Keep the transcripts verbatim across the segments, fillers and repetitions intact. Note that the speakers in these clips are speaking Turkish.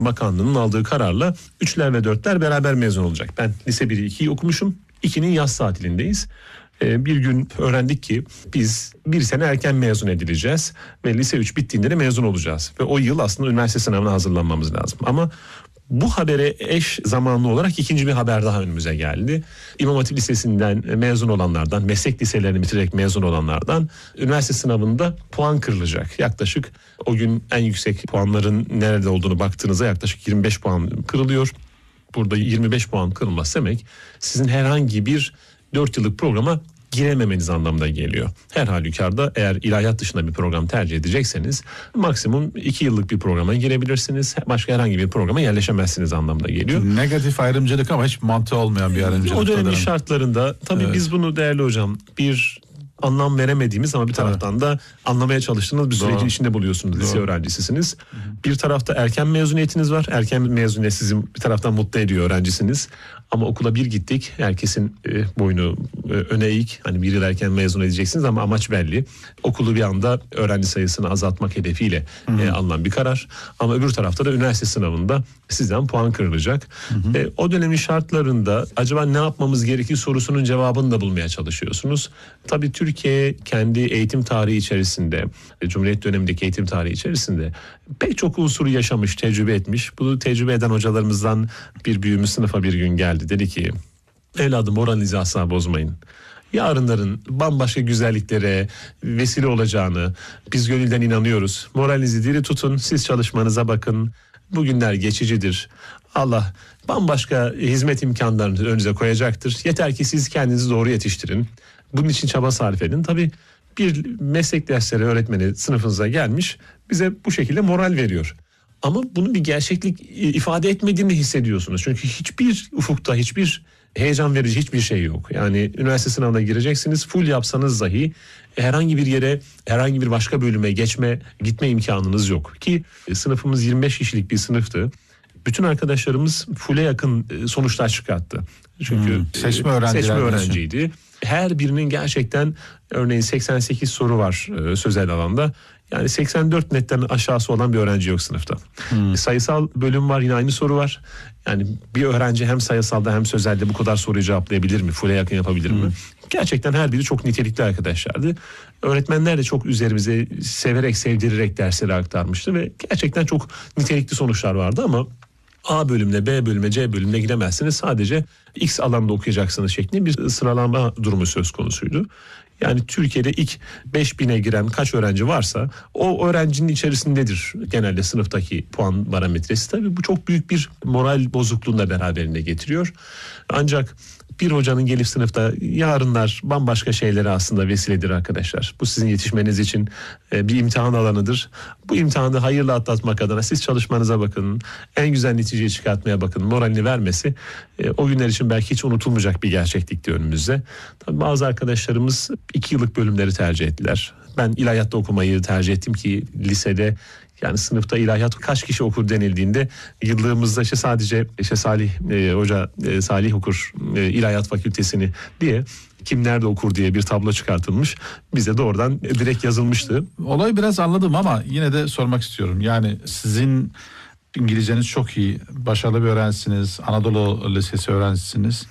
Bakanlığının aldığı kararla üçler ve dörtler beraber mezun olacak. Ben lise biri ikiyi okumuşum. ikinin yaz tatilindeyiz. Bir gün öğrendik ki biz bir sene erken mezun edileceğiz ve lise üç bittiğinde de mezun olacağız. Ve o yıl aslında üniversite sınavına hazırlanmamız lazım. Ama bu habere eş zamanlı olarak ikinci bir haber daha önümüze geldi. İmam Hatip Lisesi'nden mezun olanlardan, meslek liselerini bitirerek mezun olanlardan üniversite sınavında puan kırılacak. Yaklaşık o gün en yüksek puanların nerede olduğunu baktığınızda yaklaşık yirmi beş puan kırılıyor. Burada yirmi beş puan kırılması demek sizin herhangi bir dört yıllık programa girememeniz anlamına geliyor. Her halükarda eğer ilahiyat dışında bir program tercih edecekseniz maksimum iki yıllık bir programa girebilirsiniz. Başka herhangi bir programa yerleşemezsiniz anlamına geliyor. Negatif ayrımcılık ama hiç mantığı olmayan bir ayrımcılık. O dönemin şartlarında tabii evet. Biz bunu değerli hocam bir anlam veremediğimiz ama bir taraftan evet. da anlamaya çalıştığınız bir sürecin Doğru. içinde buluyorsunuz. Lise Doğru. öğrencisisiniz. Hı hı. Bir tarafta erken mezuniyetiniz var. Erken mezuniyet sizi bir taraftan mutlu ediyor, öğrencisiniz. Ama okula bir gittik. Herkesin e, boynu e, öne eğik. Hani bir yıl erken mezun edeceksiniz ama amaç belli. Okulu bir anda öğrenci sayısını azaltmak hedefiyle e, alınan bir karar. Ama öbür tarafta da üniversite sınavında sizden puan kırılacak. Hı hı. E, o dönemin şartlarında acaba ne yapmamız gerekir sorusunun cevabını da bulmaya çalışıyorsunuz. Tabii Türkiye kendi eğitim tarihi içerisinde, e, Cumhuriyet dönemindeki eğitim tarihi içerisinde pek çok unsuru yaşamış, tecrübe etmiş. Bunu tecrübe eden hocalarımızdan bir büyüğümüz sınıfa bir gün geldi. Dedi ki, evladım moralinizi asla bozmayın. Yarınların bambaşka güzelliklere vesile olacağını biz gönülden inanıyoruz. Moralinizi diri tutun, siz çalışmanıza bakın. Bugünler geçicidir. Allah bambaşka hizmet imkanlarını önünüze koyacaktır. Yeter ki siz kendinizi doğru yetiştirin. Bunun için çaba sarf edin. Tabii bir meslek dersleri öğretmeni sınıfınıza gelmiş, bize bu şekilde moral veriyor. Ama bunun bir gerçeklik ifade etmediğini hissediyorsunuz. Çünkü hiçbir ufukta, hiçbir heyecan verici hiçbir şey yok. Yani üniversite sınavına gireceksiniz, full yapsanız dahi herhangi bir yere, herhangi bir başka bölüme geçme, gitme imkanınız yok. Ki sınıfımız yirmi beş kişilik bir sınıftı. Bütün arkadaşlarımız full'e yakın sonuçlar çıkarttı. Çünkü hmm, seçme, seçme öğrenciydi. Her birinin gerçekten örneğin seksen sekiz soru var e, sözel alanda. Yani seksen dört netten aşağısı olan bir öğrenci yok sınıfta. Hmm. Sayısal bölüm var, yine aynı soru var. Yani bir öğrenci hem sayısalda hem sözelde bu kadar soruyu cevaplayabilir mi? Full'e yakın yapabilir hmm. mi? Gerçekten her biri çok nitelikli arkadaşlardı. Öğretmenler de çok üzerimize severek, sevdirerek dersleri aktarmıştı ve gerçekten çok nitelikli sonuçlar vardı ama A bölümüne, B bölümüne, C bölümüne giremezsiniz. Sadece X alanda okuyacaksınız şeklinde bir sıralama durumu söz konusuydu. Yani Türkiye'de ilk beş bine giren kaç öğrenci varsa o öğrencinin içerisindedir genelde sınıftaki puan parametresi. Tabii bu çok büyük bir moral bozukluğunu da beraberinde getiriyor. Ancak bir hocanın gelip sınıfta yarınlar bambaşka şeylere aslında vesiledir arkadaşlar. Bu sizin yetişmeniz için bir imtihan alanıdır. Bu imtihanı hayırla atlatmak adına siz çalışmanıza bakın. En güzel neticeyi çıkartmaya bakın. Moralini vermesi o günler için belki hiç unutulmayacak bir gerçeklikti önümüzde. Tabii bazı arkadaşlarımız iki yıllık bölümleri tercih ettiler. Ben ilahiyatta okumayı tercih ettim ki lisede, yani sınıfta ilahiyat kaç kişi okur denildiğinde yıllığımızda işte sadece işte Salih e, Hoca e, Salih okur e, ilahiyat fakültesini diye, kim nerede okur diye bir tablo çıkartılmış. Bize de oradan direkt yazılmıştı. Olayı biraz anladım ama yine de sormak istiyorum. Yani sizin İngilizceniz çok iyi, başarılı bir öğrencisiniz, Anadolu Lisesi öğrencisiniz.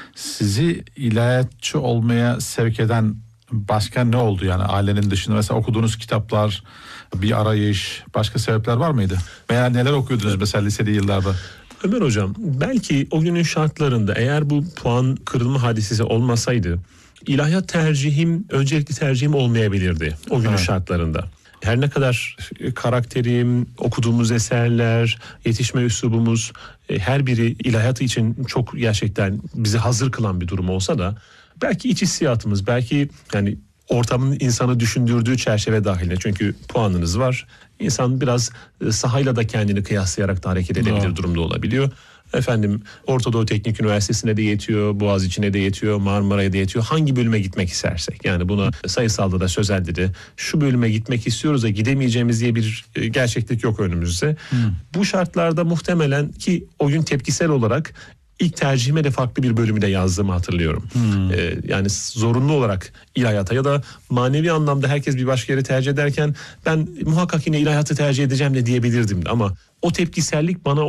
Sizi ilahiyatçı olmaya sevk eden başka ne oldu yani ailenin dışında? Mesela okuduğunuz kitaplar, bir arayış, başka sebepler var mıydı? Veya neler okuyordunuz mesela liseli yıllarda? Ömer hocam, belki o günün şartlarında eğer bu puan kırılma hadisesi olmasaydı ilahiyat tercihim, öncelikli tercihim olmayabilirdi o günün evet. şartlarında. Her ne kadar karakterim, okuduğumuz eserler, yetişme üslubumuz her biri ilahiyatı için çok gerçekten bizi hazır kılan bir durum olsa da belki iç hissiyatımız, belki yani ortamın insanı düşündürdüğü çerçeve dahilinde, çünkü puanınız var. İnsan biraz sahayla da kendini kıyaslayarak da hareket edebilir Doğru. durumda olabiliyor. Efendim Orta Doğu Teknik Üniversitesi'ne de yetiyor, Boğaziçi'ne de yetiyor, Marmara'ya da yetiyor. Hangi bölüme gitmek istersek, yani buna sayısalda da sözelde de şu bölüme gitmek istiyoruz da gidemeyeceğimiz diye bir gerçeklik yok önümüzde. Hmm. Bu şartlarda muhtemelen ki o gün tepkisel olarak İlk tercihime de farklı bir bölümü de yazdığımı hatırlıyorum. Hmm. Ee, yani zorunlu olarak ilahiyata ya da manevi anlamda herkes bir başka yeri tercih ederken ben muhakkak yine ilahiyatı tercih edeceğim de diyebilirdim. Ama o tepkisellik bana